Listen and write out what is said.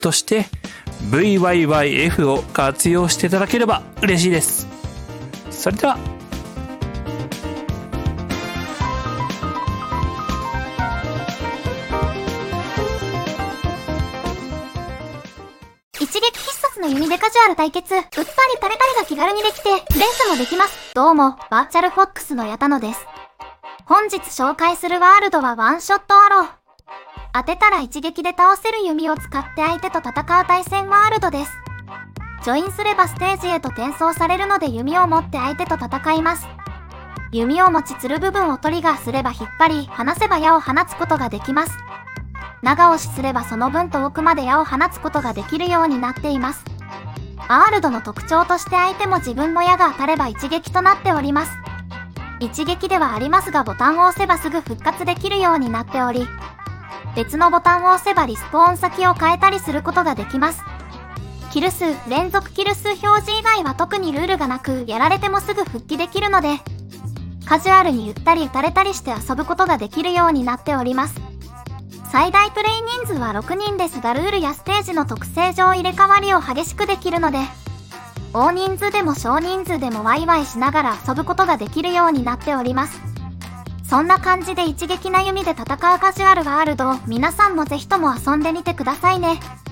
として VYYF を活用していただければ嬉しいです。それでは。 一撃必殺の弓でカジュアル対決。うっぱりタレタレが気軽にできて、レースもできます。どうも、バーチャルフォックスの矢田野です。本日紹介するワールドはワンショットアロー。当てたら一撃で倒せる弓を使って相手と戦う対戦ワールドです。ジョインすればステージへと転送されるので弓を持って相手と戦います。弓を持ちつる部分をトリガーすれば引っ張り、離せば矢を放つことができます。長押しすればその分遠くまで矢を放つことができるようになっています。ワールドの特徴として相手も自分の矢が当たれば一撃となっております。一撃ではありますがボタンを押せばすぐ復活できるようになっており、別のボタンを押せばリスポーン先を変えたりすることができます。キル数、連続キル数表示以外は特にルールがなく、やられてもすぐ復帰できるので、カジュアルにゆったり打たれたりして遊ぶことができるようになっております。最大プレイ人数は6人ですが、ルールやステージの特性上入れ替わりを激しくできるので、大人数でも少人数でもワイワイしながら遊ぶことができるようになっております。そんな感じで一撃な弓で戦うカジュアルワールドを皆さんもぜひとも遊んでみてくださいね。